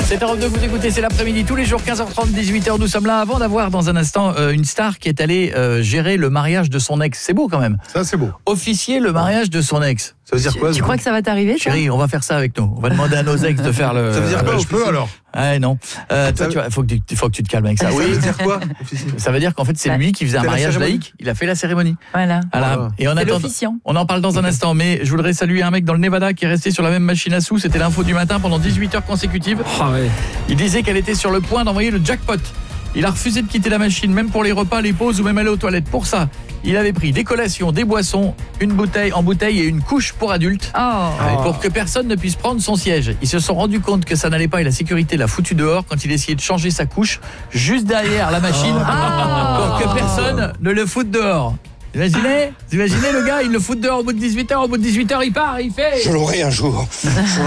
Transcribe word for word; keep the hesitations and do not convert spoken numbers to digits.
sept heures deux, vous écoutez, c'est l'après-midi, tous les jours, quinze heures trente, dix-huit heures, nous sommes là avant d'avoir dans un instant euh, une star qui est allée euh, gérer le mariage de son ex. C'est beau quand même. Ça, c'est beau. Officier le mariage de son ex. Ça veut dire quoi? Tu crois que ça va t'arriver, ça? Chérie, on va faire ça avec nous. On va demander à nos ex de faire le... Ça veut dire quoi? euh, Je peux alors? Ah non. Euh, toi, tu vois, faut que tu, faut que tu te calmes avec ça. Ça Oui. veut dire quoi? Officier. Ça veut dire qu'en fait, c'est Bah, lui qui faisait un fait la mariage cérémonie. laïque. Il a fait la cérémonie. Voilà. Voilà. Voilà. Et on C'est attend. l'officiant. On en parle dans un instant, mais je voudrais saluer un mec dans le Nevada qui est resté sur la même machine à sous. C'était l'info du matin pendant dix-huit heures consécutives. Ah ouais. Il disait qu'elle était sur le point d'envoyer le jackpot. Il a refusé de quitter la machine, même pour les repas, les pauses ou même aller aux toilettes. Pour ça, il avait pris des collations, des boissons, une bouteille en bouteille et une couche pour adultes. Oh. Et pour que personne ne puisse prendre son siège. Ils se sont rendus compte que ça n'allait pas et la sécurité l'a foutu dehors quand il essayait de changer sa couche juste derrière la machine Oh. pour que personne ne le foute dehors. Vous imaginez, vous imaginez le gars, il le fout dehors au bout de dix-huit heures, au bout de dix-huit heures il part, il fait... Je l'aurai un jour.